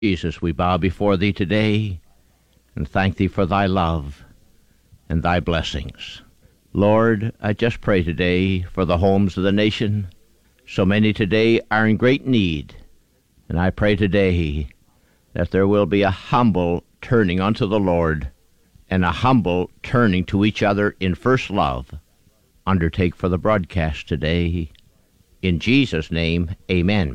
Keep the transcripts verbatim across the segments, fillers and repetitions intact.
Jesus, we bow before thee today and thank thee for thy love and thy blessings. Lord, I just pray today for the homes of the nation. So many today are in great need, and I pray today that there will be a humble turning unto the Lord and a humble turning to each other in first love. Undertake for the broadcast today. In Jesus' name, amen.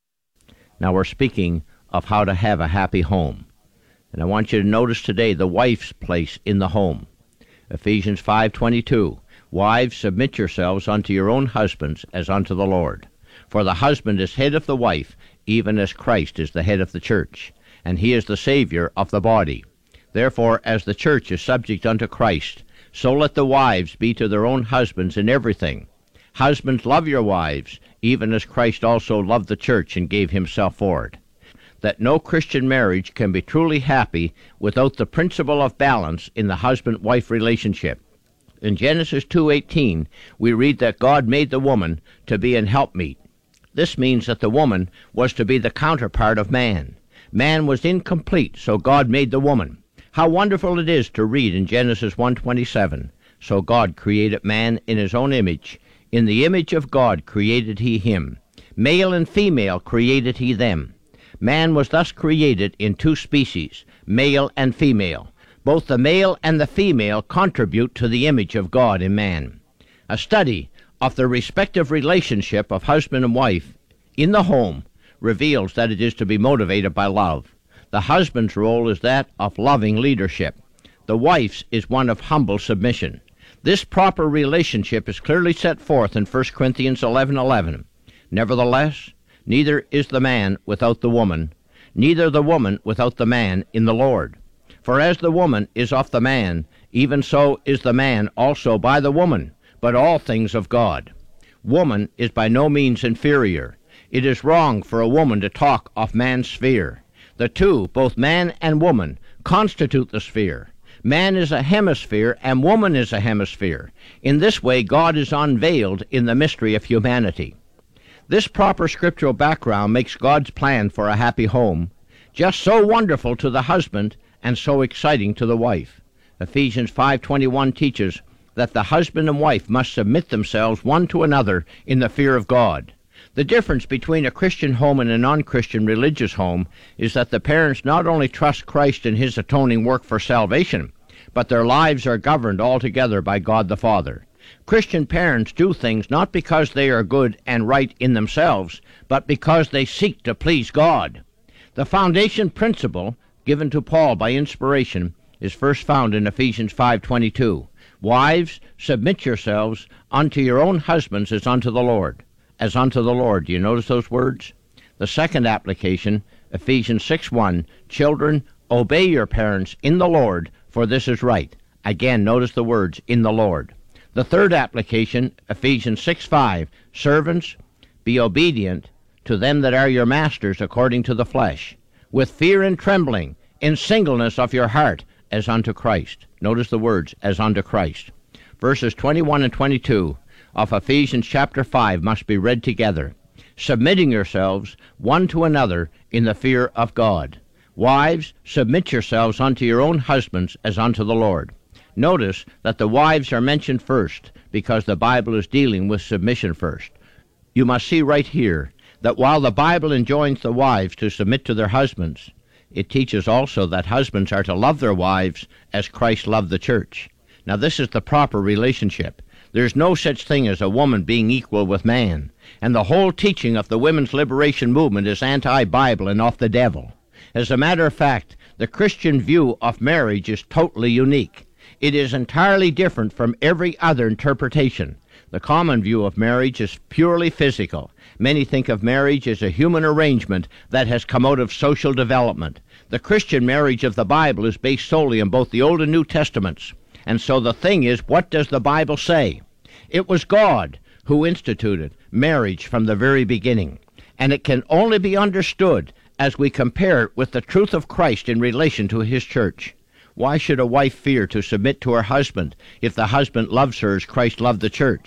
Now we're speaking of how to have a happy home. And I want you to notice today the wife's place in the home. Ephesians five twenty-two, Wives, submit yourselves unto your own husbands as unto the Lord. For the husband is head of the wife, even as Christ is the head of the church, and he is the Savior of the body. Therefore, as the church is subject unto Christ, so let the wives be to their own husbands in everything. Husbands, love your wives, even as Christ also loved the church and gave himself for it. That no Christian marriage can be truly happy without the principle of balance in the husband-wife relationship. In Genesis two eighteen, we read that God made the woman to be an helpmeet. This means that the woman was to be the counterpart of man. Man was incomplete, so God made the woman. How wonderful it is to read in Genesis one twenty-seven, So God created man in his own image. In the image of God created he him. Male and female created he them. Man was thus created in two species, male and female. Both the male and the female contribute to the image of God in man. A study of the respective relationship of husband and wife in the home reveals that it is to be motivated by love. The husband's role is that of loving leadership. The wife's is one of humble submission. This proper relationship is clearly set forth in First Corinthians eleven eleven. Nevertheless, neither is the man without the woman, neither the woman without the man in the Lord. For as the woman is of the man, even so is the man also by the woman, but all things of God. Woman is by no means inferior. It is wrong for a woman to talk of man's sphere. The two, both man and woman, constitute the sphere. Man is a hemisphere and woman is a hemisphere. In this way, God is unveiled in the mystery of humanity. This proper scriptural background makes God's plan for a happy home just so wonderful to the husband and so exciting to the wife. Ephesians five twenty-one teaches that the husband and wife must submit themselves one to another in the fear of God. The difference between a Christian home and a non-Christian religious home is that the parents not only trust Christ in his atoning work for salvation, but their lives are governed altogether by God the Father. Christian parents do things not because they are good and right in themselves, but because they seek to please God. The foundation principle given to Paul by inspiration is first found in Ephesians five twenty-two. Wives, submit yourselves unto your own husbands as unto the Lord. As unto the Lord. Do you notice those words? The second application, Ephesians six one. Children, obey your parents in the Lord, for this is right. Again, notice the words, in the Lord. The third application, Ephesians six five, Servants, be obedient to them that are your masters according to the flesh, with fear and trembling, in singleness of your heart, as unto Christ. Notice the words, as unto Christ. Verses twenty-one and twenty-two of Ephesians chapter five must be read together. Submitting yourselves one to another in the fear of God. Wives, submit yourselves unto your own husbands as unto the Lord. Notice that the wives are mentioned first because the Bible is dealing with submission first. You must see right here that while the Bible enjoins the wives to submit to their husbands, it teaches also that husbands are to love their wives as Christ loved the church. Now this is the proper relationship. There's no such thing as a woman being equal with man, and the whole teaching of the women's liberation movement is anti-Bible and of the devil. As a matter of fact, the Christian view of marriage is totally unique. It is entirely different from every other interpretation. The common view of marriage is purely physical. Many think of marriage as a human arrangement that has come out of social development. The Christian marriage of the Bible is based solely on both the Old and New Testaments. And so the thing is, what does the Bible say? It was God who instituted marriage from the very beginning, and it can only be understood as we compare it with the truth of Christ in relation to his church. Why should a wife fear to submit to her husband if the husband loves her as Christ loved the church?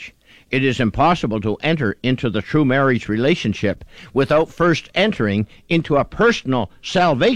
It is impossible to enter into the true marriage relationship without first entering into a personal salvation